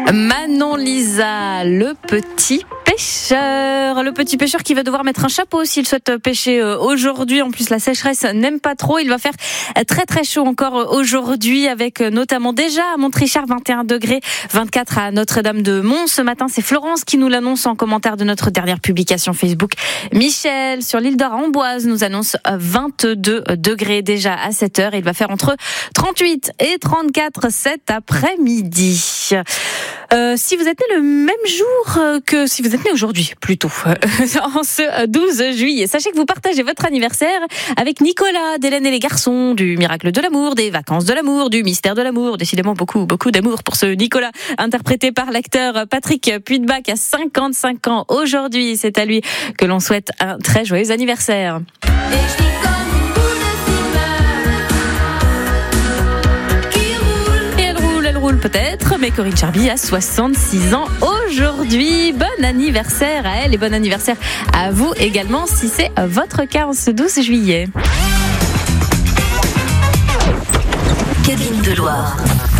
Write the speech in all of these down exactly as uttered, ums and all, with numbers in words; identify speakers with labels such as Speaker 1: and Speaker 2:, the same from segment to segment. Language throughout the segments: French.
Speaker 1: Manon Lisa, le petit pêcheur. Le petit pêcheur qui va devoir mettre un chapeau s'il souhaite pêcher aujourd'hui. En plus, la sécheresse n'aime pas trop. Il va faire très très chaud encore aujourd'hui, avec notamment déjà à Montrichard vingt et un degrés, vingt-quatre à Notre-Dame-de-Mont. Ce matin, c'est Florence qui nous l'annonce en commentaire de notre dernière publication Facebook. Michel, sur l'île d'Amboise, nous annonce vingt-deux degrés déjà à sept heures. Il va faire entre trente-huit et trente-quatre cet après-midi. Euh, si vous êtes né le même jour que si vous êtes né aujourd'hui, plutôt, en ce douze juillet, sachez que vous partagez votre anniversaire avec Nicolas, d'Hélène et les garçons, du miracle de l'amour, des vacances de l'amour, du mystère de l'amour. Décidément beaucoup, beaucoup d'amour pour ce Nicolas, interprété par l'acteur Patrick Puydebach à cinquante-cinq ans aujourd'hui. C'est à lui que l'on souhaite un très joyeux anniversaire. Peut-être, mais Corinne Charby a soixante-six ans aujourd'hui. Bon anniversaire à elle et bon anniversaire à vous également si c'est votre cas en ce douze juillet.
Speaker 2: Cabine de Loire.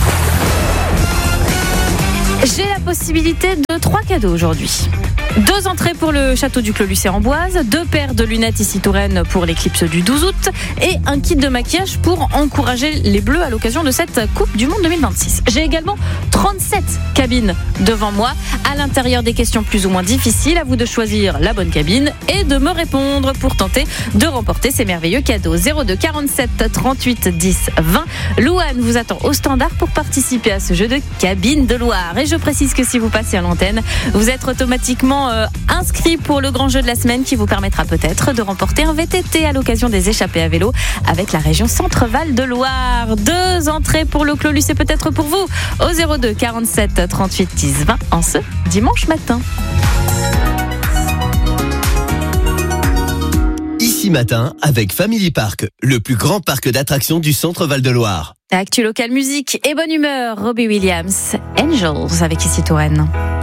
Speaker 1: J'ai la possibilité de trois cadeaux aujourd'hui. Deux entrées pour le château du Clos Lucé-Amboise, deux paires de lunettes ici Touraine pour l'éclipse du douze août et un kit de maquillage pour encourager les Bleus à l'occasion de cette Coupe du Monde deux mille vingt-six. J'ai également trente-sept cabines devant moi, à l'intérieur des questions plus ou moins difficiles. À vous de choisir la bonne cabine et de me répondre pour tenter de remporter ces merveilleux cadeaux. zéro deux quarante-sept trente-huit dix vingt. Louane vous attend au standard pour participer à ce jeu de Cabine de Loire. Et je précise que si vous passez à l'antenne, vous êtes automatiquement euh, inscrit pour le grand jeu de la semaine qui vous permettra peut-être de remporter un V T T à l'occasion des échappées à vélo avec la région Centre-Val de Loire. Deux entrées pour le Clos Lucé peut-être pour vous au zéro deux quarante-sept trente-huit dix vingt en ce dimanche matin.
Speaker 3: Ici matin avec Family Park, le plus grand parc d'attractions du Centre-Val de Loire.
Speaker 1: Actu local musique et bonne humeur, Robbie Williams, Angels avec ici Touraine.